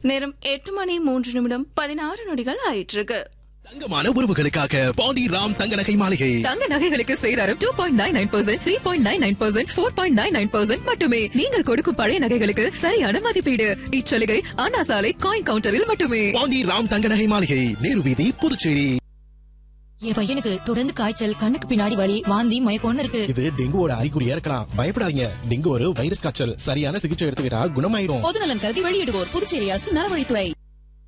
நேரம் 8:03 ஆயிட்டிருக்கு. தங்கமான உறவுகளுக்காக பாண்டி ராம் தங்க நகை மாளிகை. தங்க நகைகளுக்கு சேதாரம் 2.99%, 3.99%, 4.99% மட்டுமே. நீங்கள் கொடுக்கும் பழைய நகைகளுக்கு சரியான மதிப்பீடு. இச்சலுகை அண்ணா சாலை காயின் கவுண்டரில் மட்டுமே. பாண்டி ராம் தங்க நகை மாளிகை, நேரு வீதி, புதுச்சேரி. என் பையனுக்கு தொடர்ந்து காய்ச்சல், கண்ணுக்கு பின்னாடி வலி, வாந்தி, மயக்கம்னு இருக்கு. இது டெங்குவோட அறிகுறியா இருக்கலாம். பயப்படாதீங்க. டெங்கு ஒரு வைரஸ் காய்ச்சல். சரியான சிகிச்சை எடுத்துக்கிட்டா குணமாயிரும். பொதுநலன் கருதி வெளியிடுவோர் புதுச்சேரி அரசு நலவழித்துறை.